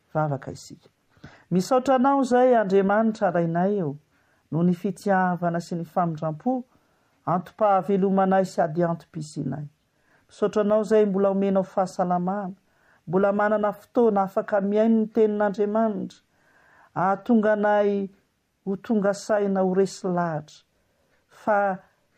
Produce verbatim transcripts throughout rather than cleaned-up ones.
vavaka isika. Misaotra anao zay Andriamanitra rainay eo no ny fitiavana sy ny famindram-po antom-pahavelomanay sady antom-pisinay. Misaotra anao zay mbola omenao fahasalamana, mbola manana fotoana afaka miaino ny tenin'Andriamanitra, ahatonga anay ho tonga saina ho resy lahatra fa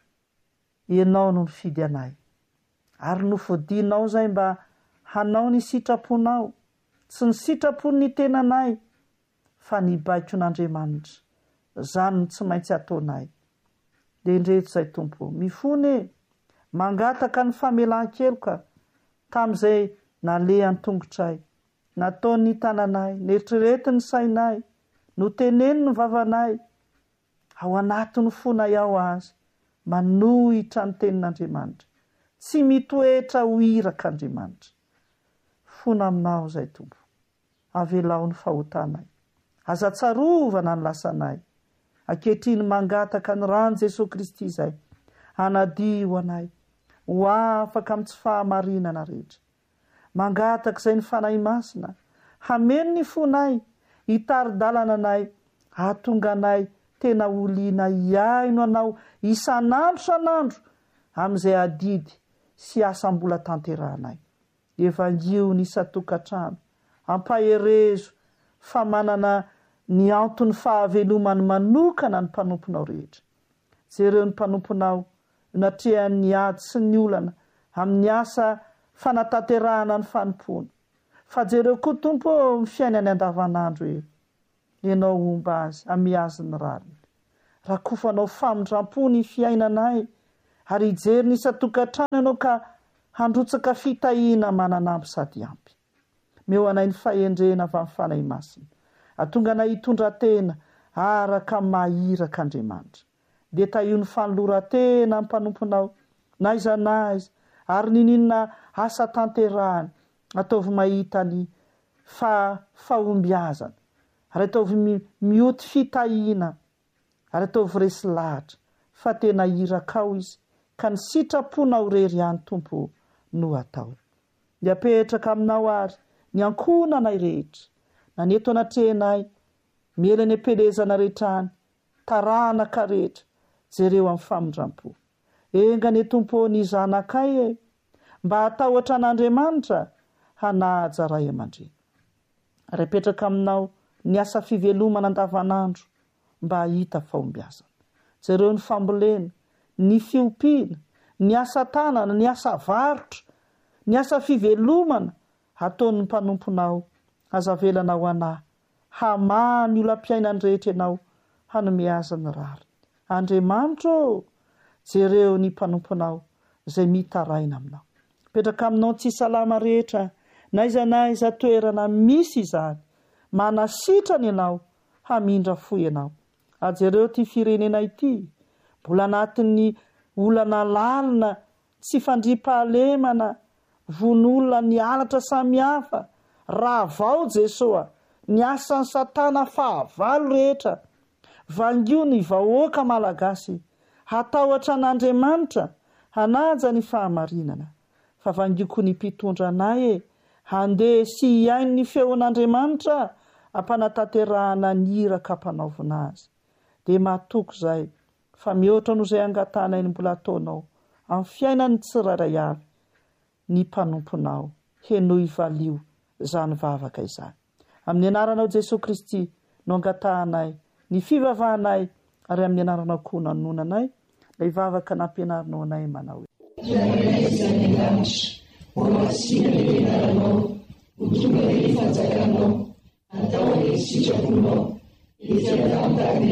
ianao no mifidy anay. Ary no fodinao zay mba hanao ny sitraponao, tsy ny sitrapon'ny tenanay fa ny baikon'Andriamanitra. Zany no tsy maintsy ataonay. De ndreto zay Tompo, mifony mangataka ny famelan-keloka tamin'izay nalehan'ny tongotray, nataony tananay, neritreretiny sainay, no teneny ny vavanay, ao anatiny fonay ao azy, manohitra ny tenin'Andriamanitra, tsy mitoetra ho iraka Andriamanitra. Fona aminao zay Tompo, avelao ny fahotanay, aza tsarovana ny lasanay, ankehitriny mangataka ny rano Jesosy Kristy zay, hanadio anay, ho afaka amin'ny tsy fahamarinana rehetra. Mangataka izay ny fanahy masina, hameno ny fonay, hitari-dalana anay, hahatonga anay tena oliana iaino anao isan'andro san'andro amin'izay adidy sy asam-bola tanterahanay. Evangio ny isa-tokantrano, ampaherezo fa manana ny antony fahavelomany manokana ny mpanomponao rehetra. Jereo ny mpanomponao natrehan'ny ady sy ny olana amin'ny asa fanatanterahana ny fanompona. Fa jereo koa Tompo ny fiainany andavanandro e. Ianao omba azy, amy azy ny rariny. Rakofanao famindram-po ny fiainanay, ary ijery ny isa-tokantrano ianao ka handrotsaka fitahina mananampy sady ampy. Meo anay ny fahendrena avy amin'ny fanahy masina, atonga anay hitondra tena araka mahiraka Andriamanitra. De taio ny fanolora-tena amin'ny mpanomponao, naiza naiza, ary nininona asa tanterahany, ataovy mahita ny fa fahombiazana, ary ataovy mi, mioty fitahina, ary ataovy resy lahatra, fa tena irakao izy, ka ny sitraponao rery ihany Tompo no atao. Ny apetraka aminao ary, ny ankonanay rehetra, na ny eto anatrehanay, miela ny apelezana rehetrany, taranaka rehetra, jereo amin'ny famindram-po. Enga ny Tompo ny zanakay e, mba hatahotra an'Andriamanitra hanaja ray aman-dreny. Ary apetraka aminao ny asa fivelomana andavanandro mba hahita fahombiazana. Jereo ny fambolena, ny fiompiana, ny asa tanana, ny asa varotra, ny asa fivelomana, ataon'ny mpanomponao, azavelana ho anahy, hamamy olam-piainany rehetra ianao, hanome azy ny rary. Andriamanitra, jereo ny mpanomponao izay mitaraina aminao. Petraka aminao tsy salama rehetra, naiza naiza toerana misy izany, manasitrany ianao, hamindra fo ianao. Ajereo ty firenena ity, mbola anatin'ny olana lalina, tsy fandripahalemana, von'olona ny alatra samihafa, raha vao Jesoa, ny asan'ny Satana fahavalo rehetra, vangio ny vahoaka malagasy, hatahotra an'Andriamanitra, hanaja ny fahamarinana. Fa vangioko ny mpitondra anay e, handeha sy hiaino ny feon'Andriamanitra, ampanatanterahana ny iraka ampanaovina azy. De mahatoko zay, fa mihoatra no zay angatanay ny mbola ataonao, amin'ny fiainany tsirairay avy, ny mpanomponao, henoy valio, zany vavaka izany. Amin'ny anaranao Jesosy Kristy, no angatanay, ny fivavahanay, ary amin'ny anaranao koa nanonanay, ilay vavaka nampianarinao anay manao. Izany lanitra, omasina ny anaranao, utunga ny fanjakanao, atao ny sitraponao, izay